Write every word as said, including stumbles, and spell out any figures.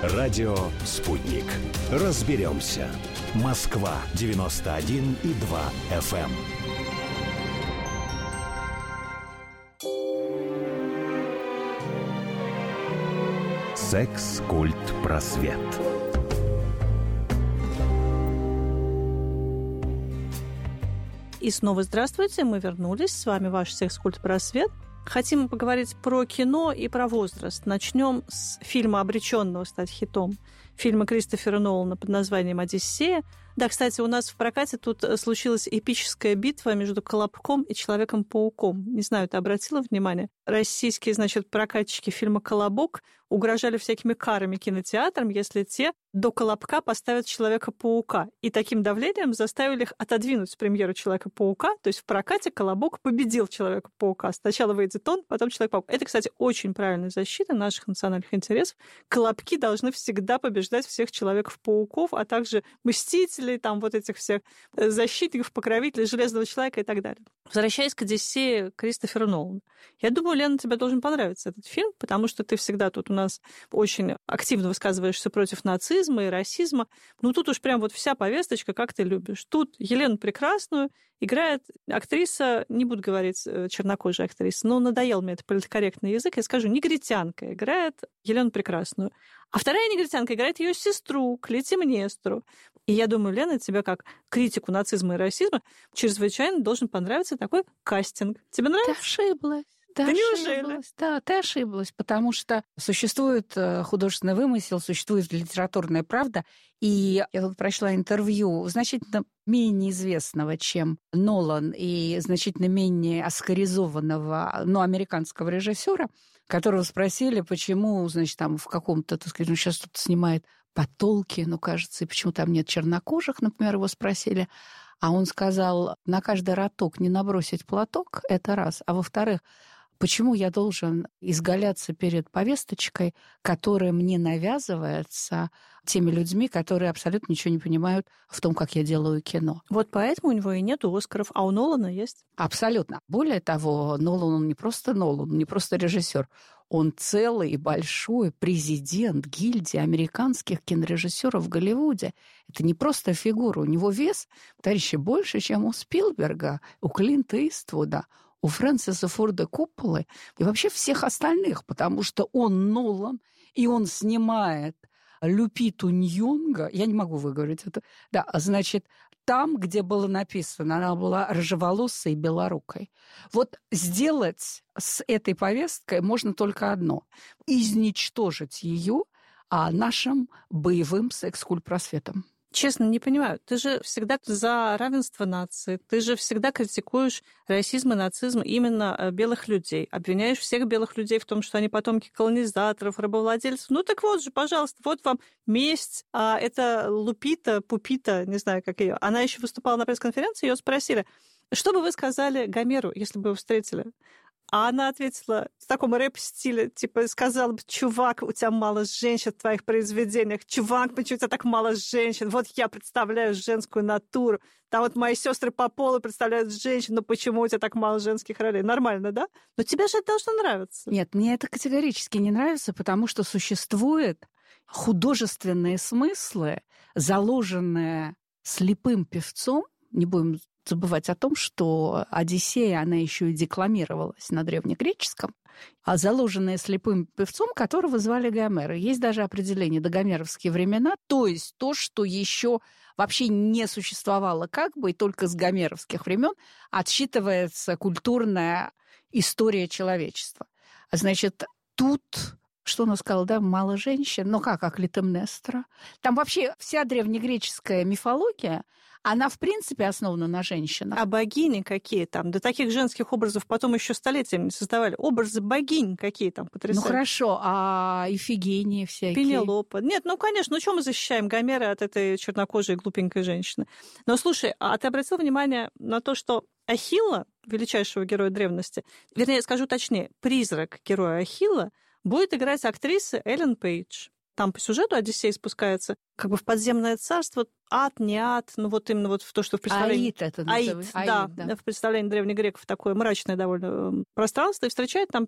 Радио «Спутник». Разберемся. Москва девяносто один и два эф эм. Секс, культ, просвет. И снова здравствуйте, мы вернулись. С вами ваш «Секс, культ, просвет». Хотим поговорить про кино и про возраст. Начнем с фильма, обреченного стать хитом. Фильма Кристофера Нолана под названием «Одиссея». Да, кстати, у нас в прокате тут случилась эпическая битва между Колобком и Человеком-пауком. Не знаю, ты обратила внимание? Российские, значит, прокатчики фильма «Колобок» угрожали всякими карами кинотеатрам, если те до Колобка поставят Человека-паука. И таким давлением заставили их отодвинуть премьеру Человека-паука. То есть в прокате Колобок победил Человека-паука. Сначала выйдет он, потом Человек-паук. Это, кстати, очень правильная защита наших национальных интересов. Колобки должны всегда побеждать всех Человеков-пауков, а также Мстителей, там вот этих всех защитников, покровителей, Железного человека и так далее. Возвращаясь к «Одиссее» Кристофера Нолана. Я думаю, Лена, тебе должен понравиться этот фильм, потому что ты всегда тут у нас очень активно высказываешься против нацизма и расизма. Ну, тут уж прям вот вся повесточка, как ты любишь. Тут Елену Прекрасную играет актриса, не буду говорить чернокожая актриса, но надоел мне этот политкорректный язык, я скажу, негритянка играет Елену Прекрасную. А вторая негритянка играет ее сестру, Клитимнестру. И я думаю, Лена, тебе как критику нацизма и расизма чрезвычайно должен понравиться такой кастинг. Тебе нравится? Ты ошиблась. Ты да ошиблась. Неужели? Да, ты ошиблась, потому что существует художественный вымысел, существует литературная правда. И я тут прочла интервью значительно менее известного, чем Нолан, и значительно менее оскаризованного, но американского режиссера, которого спросили, почему, значит, там в каком-то, так сказать, он сейчас тут снимает по Толкину, кажется, и почему там нет чернокожих, например, его спросили. А он сказал, на каждый роток не набросить платок, это раз. А во-вторых, почему я должен изгаляться перед повесточкой, которая мне навязывается теми людьми, которые абсолютно ничего не понимают в том, как я делаю кино. Вот поэтому у него и нет Оскаров, а у Нолана есть. Абсолютно. Более того, Нолан, он не просто Нолан, он не просто режиссер, он целый и большой президент гильдии американских кинорежиссеров в Голливуде. Это не просто фигура, у него вес, товарищи, больше, чем у Спилберга, у Клинта Иствуда, у Фрэнсиса Форда Копполы и вообще всех остальных, потому что он Нолан, и он снимает Люпиту Ньонго, я не могу выговорить это, да, значит, там, где было написано, она была рыжеволосой и белорукой. Вот сделать с этой повесткой можно только одно – изничтожить ее а нашим боевым секс-культ-просветом. Честно, не понимаю. Ты же всегда за равенство нации, ты же всегда критикуешь расизм и нацизм именно белых людей, обвиняешь всех белых людей в том, что они потомки колонизаторов, рабовладельцев. Ну так вот же, пожалуйста, вот вам месть. А это Лупита, Пупита, не знаю, как ее. Она еще выступала на пресс-конференции, ее спросили, что бы вы сказали Гомеру, если бы вы встретили? А она ответила в таком рэп-стиле, типа, сказала бы, чувак, у тебя мало женщин в твоих произведениях, чувак, почему у тебя так мало женщин? Вот я представляю женскую натуру, там вот мои сестры по полу представляют женщин, но почему у тебя так мало женских ролей? Нормально, да? Но тебе же это должно нравиться. Нет, мне это категорически не нравится, потому что существуют художественные смыслы, заложенные слепым певцом, не будем забывать о том, что «Одиссея», она еще и декламировалась на древнегреческом, а заложенная слепым певцом, которого звали Гомер. И есть даже определение догомеровские времена, то есть то, что еще вообще не существовало как бы, и только с гомеровских времен отсчитывается культурная история человечества. Значит, тут... Что он сказал, да, мало женщин? Ну как, как Клитемнестра? Там вообще вся древнегреческая мифология, она, в принципе, основана на женщинах. А богини какие там? Да таких женских образов потом еще столетиями создавали. Образы богинь какие там потрясающие. Ну хорошо, а Ифигении всякие? Пенелопа. Нет, ну, конечно, ну что мы защищаем Гомера от этой чернокожей глупенькой женщины? Но, слушай, а ты обратил внимание на то, что Ахилла, величайшего героя древности, вернее, скажу точнее, призрак героя Ахилла, будет играть актриса Эллен Пейдж. Там по сюжету Одиссей спускается как бы в подземное царство, ад, не ад, ну вот именно вот в то, что в представлении... Аид это называется. Аид, да, Аид, да. В представлении древних греков такое мрачное довольно пространство, и встречает там